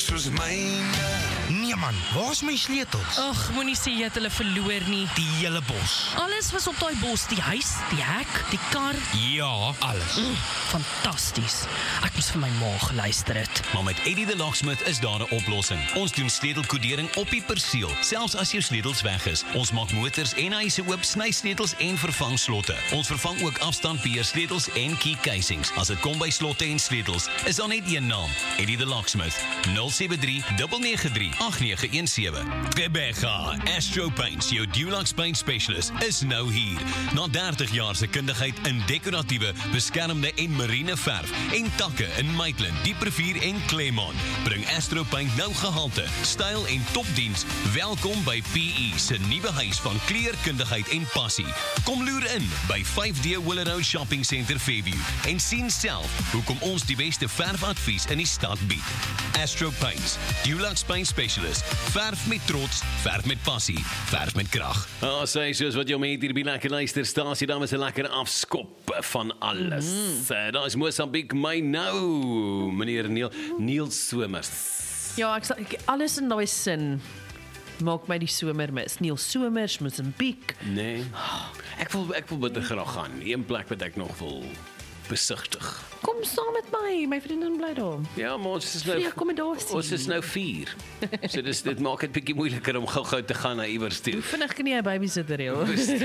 soos myne. Nee man, waar is my sleutels? Ag, moenie sê jy het hulle verloor nie. Die hele bos. Alles was op daai bos, die huis, die hek, die kar. Ja, alles. Fantasties. Ek moes vir my ma geluister het. Maar met Eddie the Locksmith is daar 'n oplossing. Ons doen sleutelkodering op die perseel, selfs as jou sleutels weg is. Ons maak motors en huise oop, sny sleutels en vervang slotte. Ons vervang ook afstandbeheer sleutels en key casings. As dit kom by slotte en sleutels, is daar net een naam: Eddie the Locksmith. 073 993 8917. Rebecca, Astro Paints, jou Dulux Paint Specialist, is nou hier. Na 30 jaar se kundigheid in dekoratiewe, beskermde en marine verf en takke in Maitland, Dieprivier en Claremont, bring Astro Paint nou gehalte, styl en topdiens. Welkom by PE se nuwe huis van kleurkundigheid en passie. Kom loer in by 5D Willow Shopping Center Fairview en sien self hoekom ons die beste verfadvies in die stad bied. Astro Paints, Dulux Paint Specialist. Verf met trots, verf met passie, verf met krag. Sê soos wat jy met hier by lekker luisterstasie, dames en lekker afskop van alles. Daar is Mosambiek my nou, meneer Neil Somers. Ja, ek alles in daai sin maak my die somer mis. Neil Somers, Mosambiek. Nee, ek wil bitter graag gaan. Een plek wat ek nog wil besigtig. Kom saam met my vriendin bly daar. Ja, maar ons is nou Vrye akkommodasie. Ons is nou 4. So dit maak dit bietjie moeiliker om gou te gaan na iewers toe. Hoe vinnig kan jy 'n babysitter hê?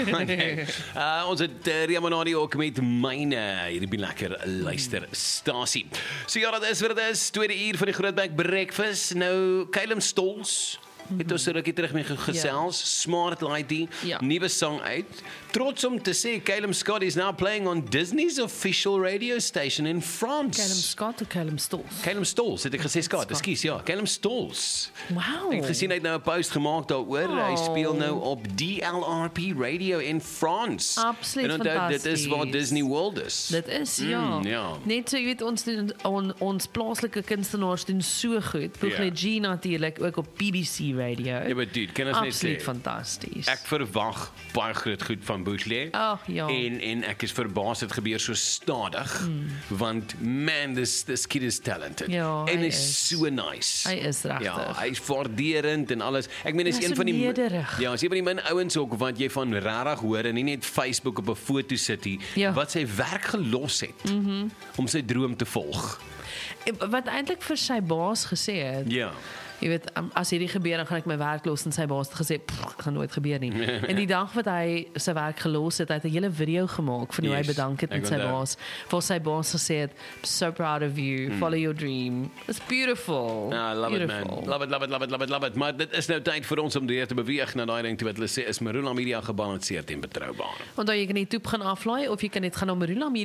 Ons het Riamanadi ook met myne hierdie lekker luisterstasie. So ja, dat is wat dit is. Tweede uur van die Grootbek Breakfast. Nou, Calum Stols het ons 'n rukkie terug mee gesels. Smart Lady, nuwe song uit. Trots om te sê, Calum Scott is now playing on Disney's official radio station in France. Calum Scott of Calum Stols? Calum Stols, het ek gesê Scott, ekskuus, ja, Calum Stols. Wow. Ek het gesien hy het nou 'n post gemaak daaroor. Hy speel nou op DLRP radio in France. Absoluut en onthou, fantasties. dit is waar Disney World is. Dit is, ja. Ja. Net so, jy weet, ons plaaslike kunstenaars doen so goed. Boegle G natuurlik, ook op BBC radio. Ja, maar dude, kan ons net sê, absoluut fantasties. Ek verwag baie groot goed van Bootleg. Ag, ja. En ek is verbaas dit gebeur so stadig, want man, this kid is talented. Ja, en hy is so nice. Hy is regtig. Ja, hy is waarderend en alles. Ek meen, is Hy is een so van die nederig. Ja, is een van die min ouens ook wat jy van rarig hoor en nie net Facebook op 'n foto sit nie, wat sy werk gelos het om sy droom te volg. Wat eintlik vir sy baas gesê het. Ja. Jy weet, as hierdie gebeur, dan gaan ek my werk los, en sy baas het gesê, gaan nooit gebeur nie. En die dag wat hy sy werk gelos het, hy het 'n hele video gemaak van hoe hy bedank het met sy baas. Vir sy baas gesê het, so proud of you, follow your dream. It's beautiful. Ja, love beautiful. it man. Love it. Maar dit is nou tyd vir ons om deur te beweeg na daai ding toe wat hulle sê is Marula Media gebalanseerd en betroubaar. Want jy kan die toep gaan aflaai of jy kan net gaan na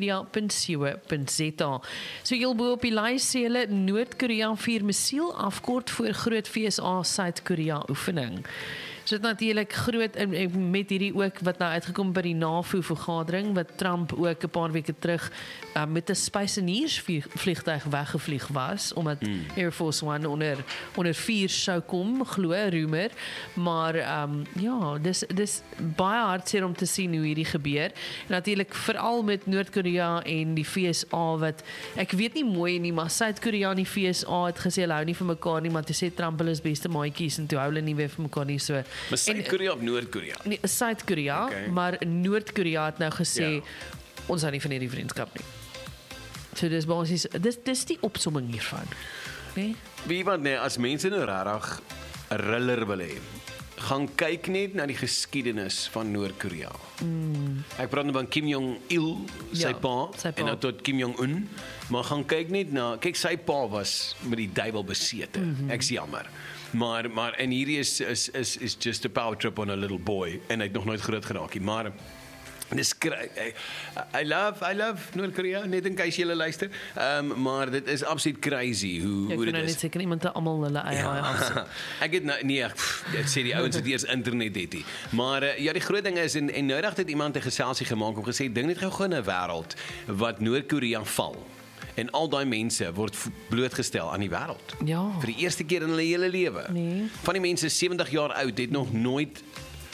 marulamedia.co.za. So heel bo op die lys sê hulle Noord-Korea vier missiel afkort voor groot FSA Suid-Korea oefening. So dit natuurlik groot met hierdie ook wat nou uitgekom by die NAVO-vergadering wat Trump ook 'n paar weke terug met 'n spyseniersvliegtuig weggevlieg was omdat Air Force One onder vuur sou kom, glo rumor, maar ja, dis baie hartseer om te sien hoe hierdie gebeur. En natuurlik veral met Noord-Korea en die FSA wat ek weet nie mooi nie, maar Suid-Korea en die FSA het gesê hulle hou nie vir mekaar nie, maar toe sê Trump hulle is beste maatjies en toe hou hulle nie weer vir mekaar nie, so. Maar Suid-Korea of Noord-Korea? Nee, Suid-Korea, maar Noord-Korea het nou gesê ons hou nie van hierdie vriendskap nie. So dis basies, dis die opsomming hiervan. Nee? Wie wat nee, as mense nou regtig 'n riller wil hê, gaan kyk net na die geskiedenis van Noord-Korea. Ek praat nou van Kim Jong-il, sy pa, en nou tot Kim Jong-un, maar gaan kyk net na, kyk sy pa was met die duiwel besete. Ek's jammer. Maar en hierdie is just a power trip on a little boy en hy het nog nooit groot geraak nie, maar dis I love Noord-Korea, net in case julle luister. Maar dit is absoluut crazy hoe dit is. Ek kan net seker iemand te almal hulle eie afsit. Ek het nou nee, dit sê die ouens wat eers internet het nie. Maar ja, die groot ding is en nou het iemand 'n geselsie gemaak om gesê dink net gou in 'n wêreld wat Noord-Korea val. En al daai mense word blootgestel aan die wêreld. Ja. Vir die eerste keer in hulle hele lewe. Nee. Van die mense 70 jaar oud het nog nooit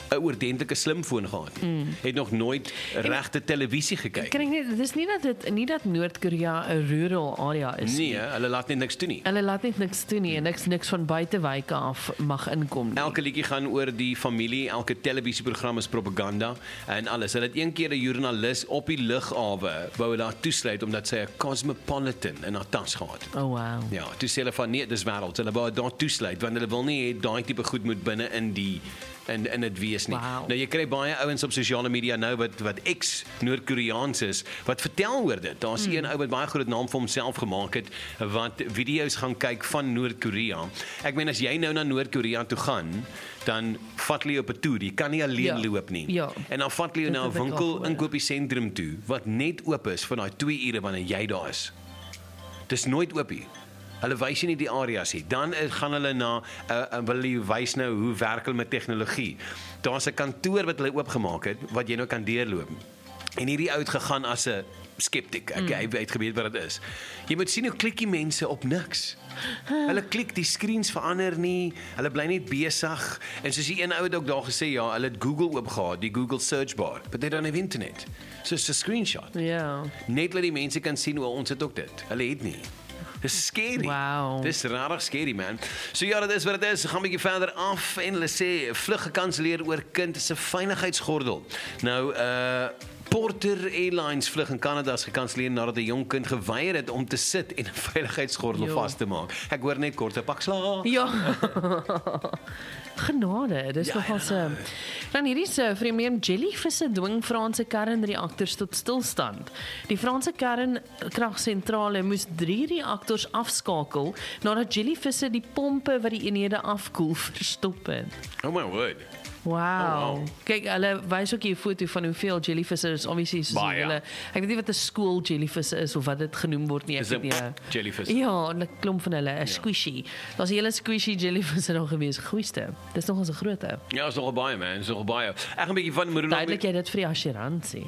'n oordentlike slimfoon gehad nie. Het nog nooit regte televisie gekyk. Kan ek net, dis nie dat Noord-Korea 'n rural area is nie. Nee, hulle laat net niks toe nie. Hulle laat net niks doen nie en niks van buitewyke af mag inkom nie. Elke liedjie gaan oor die familie, elke televisieprogram is propaganda en alles. Hulle het een keer 'n joernalis op die lughawe wou daar toesluit omdat sy 'n Cosmopolitan in haar tas gehad. Oh wow. Ja, toe sê hulle van nee, dis wêreld. Hulle wou daar toesluit want hulle wil nie hê daai tipe goed moet binne in die in dit wees nie. Wow. Nou jy kry baie ouens op sosiale media nou wat ex-Noord-Koreaans is, wat vertel oor dit. Daar's een ou wat baie groot naam vir homself gemaak het wat video's gaan kyk van Noord-Korea. Ek meen as jy nou na Noord-Korea toe gaan, dan vat hulle jou op 'n toer. Jy kan nie alleen loop nie. Ja. En dan vat hulle jou na 'n Dit het ek al winkel gehoor. inkopiesentrum toe wat net oop is vir daai 2 ure wanneer jy daar is. Dis nooit oop nie. Hulle wys nie die areas nie. Dan gaan hulle na wil hulle wys nou hoe werk hulle met tegnologie. Daar's 'n kantoor wat hulle oopgemaak het wat jy nou kan deurloop. En hierdie ou het gegaan as 'n skeptic. Hy het geweet wat dit is. Jy moet sien hoe klik die mense op niks. Hulle klik, die screens verander nie. Hulle bly net besig. En soos die een ou het ook daar gesê, ja, hulle het Google oopgehad, die Google search bar, but they don't have internet. So it's a screenshot. Ja. Net dat die mense kan sien hoe ons het ook dit. Hulle het nie. Dis scary. Wow. Dis rarig scary, man. So ja, dit is wat dit is. Gaan 'n bietjie verder af en hulle sê vlug gekanselleer oor kind se veiligheidsgordel. Nou Porter Airlines vlug in Kanada is gekanselleer nadat 'n jong kind geweier het om te sit en 'n veiligheidsgordel vas te maak. Ek hoor net korte pak slaag. Ja. Genade, dis nogal so. Dan hierdie se vreemde jellyvisse dwing Franse kernreaktors tot stilstand. Die Franse kernkragsentrale moes 3 reaktors afskakel nadat jellyvisse die pompe wat die eenhede afkoel verstop het. Oh my word. Wow. wow. Kyk, hulle wys ook hier 'n foto van hoeveel jellyvisse is. Obviously soos Baie. hulle, ek weet nie wat 'n skool jellyvisse is of wat dit genoem word nie. Ek Is weet nie. jellyvis. Ja, 'n klomp van hulle, 'n squishy. Daar's 'n hele squishy jellyvisse daar gewees, goeiste. Dis nogal so groot hè. Ja, is nogal baie, man. Is nogal baie. Ek gaan 'n bietjie van Marula Duidelik jy dit vir die assuransie.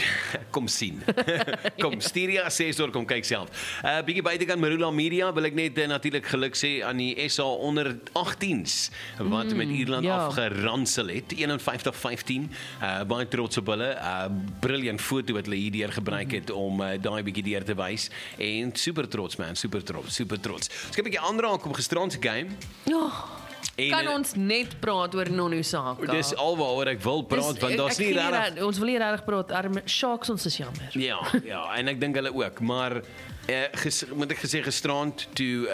kom sien. Kom, Styria sê so kom kyk self. Bietjie buitekant Marula Media wil ek net natuurlik geluk sê aan die SA onder 18s wat met Ierland ja. afgeransel het 51-15. Baie trots op hulle. Brilliant foto wat hulle hierdeur gebruik het om daai bietjie deur te wys en super trots man, super trots. Ons kyk 'n bietjie aanraak op gisterand se game. Ja. En, Kan ons net praat oor Nonu Saka? dis alwaaroor ek wil praat want daar's nie regtig ons wil nie regtig praat. Arme Sharks, ons is jammer. Ja, en ek dink hulle ook, maar moet ek gesê gisterand toe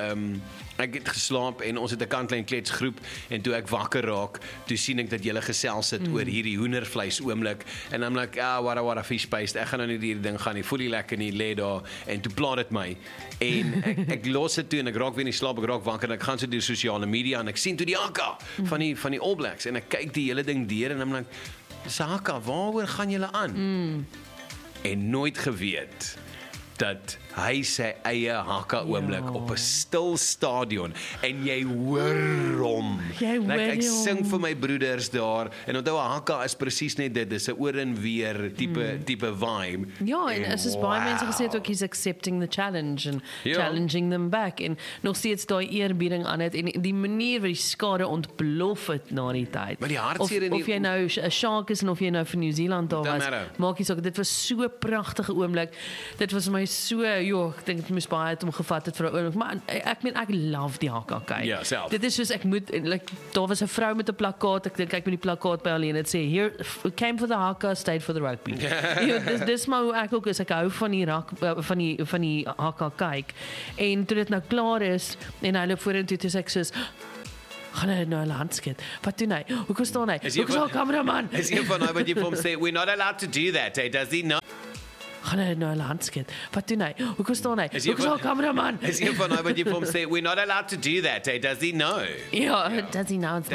ek het geslaap en ons het 'n kantlyn kletsgroep en toe ek wakker raak, toe sien ek dat julle gesels het oor hierdie hoendervleis oomblik en I'm like, what a fish paste. Ek gaan nou nie hierdie ding gaan nie. Voel nie lekker nie, lê daar en toe pla dit my. En ek los dit toe en ek raak weer in die slaap, ek raak wakker en ek gaan so deur sosiale media en ek sien toe die haka van die All Blacks en ek kyk die hele ding deur en I'm like, Saka, waaroor gaan julle aan? En nooit geweet dat hy sy eie haka oomblik op 'n stil stadion en jy hoor hom. Ek sing vir my broeders daar en onthou 'n haka is presies net dit, dis 'n oor en weer tipe vibe. Ja, en es is baie mense gesê het ook he's accepting the challenge and challenging them back en nog steeds daai eerbieding aan dit en die manier wat die skade ontplof het na die tyd. Maar die hartseer of jy nou 'n Shark is en of jy nou vir New Zealand daar was, maak nie saak, dit was so 'n pragtige oomblik. Dit was my so, ek dink dit moes baie het om gevat het vir 'n oomblik, maar ek love die haka kyk. Ja, self. Dit is soos ek moet daar was 'n vrou met 'n plakkaat, ek dink kyk met die plakkaat by haar en dit sê here came for the haka, stayed for the rugby. Dis maar hoe ek ook is, ek hou van die van die haka kyk. En toe dit nou klaar is en hy loop vorentoe toe sê ek soos gaan hy nou 'n handskit. Wat doen hy? Hoekom staan hy? Hoekom is hy kameraman? Is een van daai wat jy vir hom sê, we're not allowed to do that. Hey, does he know? Gaan hy nou 'n handskit. Wat doen hy? Hoekom staan hy? Hoekom is hy kameraman? Is een van daai wat jy vir hom sê, we're not allowed to do that. Hey, does he know? Ja, does he know?